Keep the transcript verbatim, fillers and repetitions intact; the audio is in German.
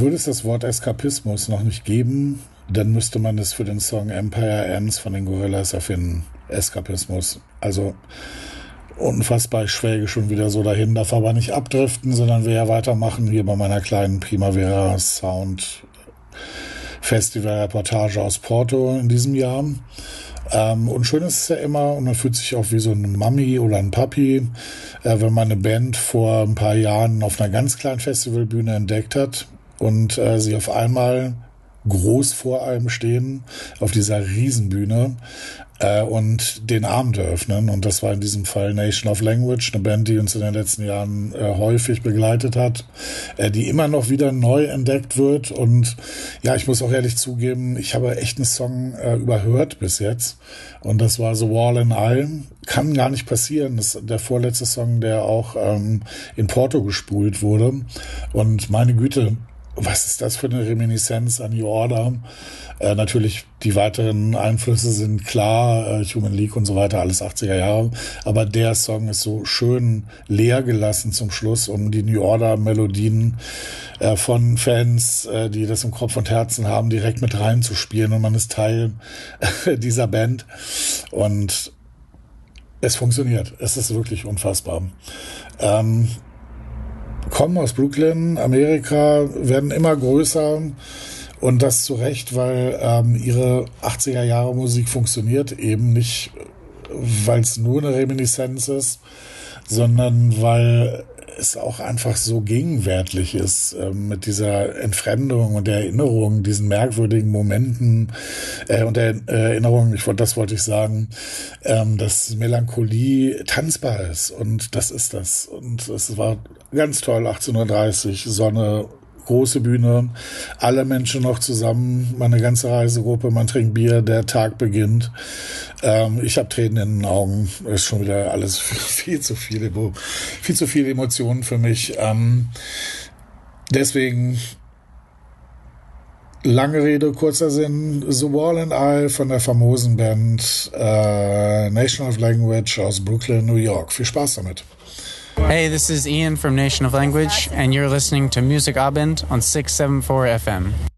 würde es das Wort Eskapismus noch nicht geben, dann müsste man es für den Song Empire Ends von den Gorillaz erfinden. Eskapismus. Also unfassbar, ich schwelge schon wieder so dahin, darf aber nicht abdriften, sondern wir ja weitermachen hier bei meiner kleinen Primavera Sound Festival Reportage aus Porto in diesem Jahr. Ähm, und schön ist es ja immer, und man fühlt sich auch wie so ein Mami oder ein Papi, äh, wenn man eine Band vor ein paar Jahren auf einer ganz kleinen Festivalbühne entdeckt hat und äh, sie auf einmal groß vor einem stehen, auf dieser Riesenbühne äh, und den Abend eröffnen. Und das war in diesem Fall Nation of Language, eine Band, die uns in den letzten Jahren äh, häufig begleitet hat, äh, die immer noch wieder neu entdeckt wird. Und ja, ich muss auch ehrlich zugeben, ich habe echt einen Song äh, überhört bis jetzt. Und das war The Wall and I. Kann gar nicht passieren. Das ist der vorletzte Song, der auch ähm, in Porto gespult wurde. Und meine Güte, was ist das für eine Reminiszenz an New Order? Äh, natürlich, die weiteren Einflüsse sind klar, äh, Human League und so weiter, alles achtziger Jahre. Aber der Song ist so schön leer gelassen zum Schluss, um die New Order-Melodien äh, von Fans, äh, die das im Kopf und Herzen haben, direkt mit reinzuspielen. Und man ist Teil dieser Band. Und es funktioniert. Es ist wirklich unfassbar. Ähm, kommen aus Brooklyn, Amerika, werden immer größer und das zu Recht, weil ähm, ihre achtziger Jahre Musik funktioniert eben nicht, weil es nur eine Reminiszenz ist, sondern weil es auch einfach so gegenwärtig ist äh, mit dieser Entfremdung und der Erinnerung, diesen merkwürdigen Momenten äh, und der äh, Erinnerung, ich wollte, das wollte ich sagen, ähm, dass Melancholie tanzbar ist und das ist das. Und es war ganz toll, achtzehn Uhr dreißig, Sonne, große Bühne, alle Menschen noch zusammen, meine ganze Reisegruppe, man trinkt Bier, der Tag beginnt. Ähm, ich habe Tränen in den Augen, ist schon wieder alles viel zu viel, viel zu viele Emotionen für mich. Ähm, deswegen lange Rede, kurzer Sinn, The Wall and I von der famosen Band äh, Nation of Language aus Brooklyn, New York. Viel Spaß damit. Hey, this is Ian from Nation of Language, and you're listening to Music Abend on six seventy-four F M.